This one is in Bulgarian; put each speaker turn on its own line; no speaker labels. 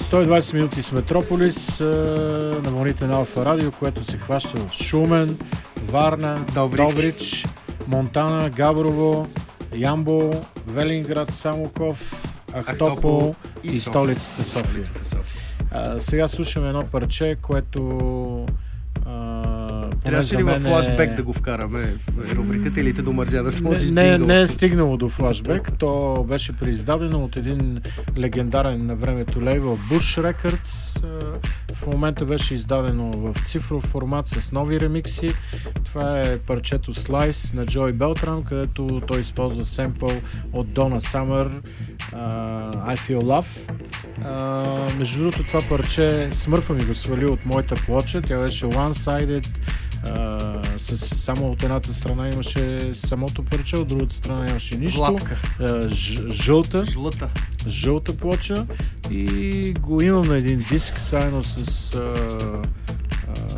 120 минути с Метрополис на вълните на Алфа Радио, което се хваща в Шумен, Варна, Добрич, Монтана, Габрово, Ямбол, Велинград, Самоков, Ахтопол и столицата София. Сега слушаме едно парче, което
трябваше ли във флашбек да го вкараме в рубриката или те домързя да сложиш джингъл?
Не е стигнало до флашбек. То беше преиздадено от един легендарен на времето лейбъл Bush Records. В момента беше издадено в цифров формат с нови ремикси. Това е парчето Slice на Джой Белтран, където той използва семпъл от Donna Summer, I Feel Love. Между другото, това парче Смърфа ми го свали от моята плоча. Тя беше one-sided, само от едната страна имаше самото парче, от другата страна имаше нищо. Жълта плоча и го имам на един диск, заедно с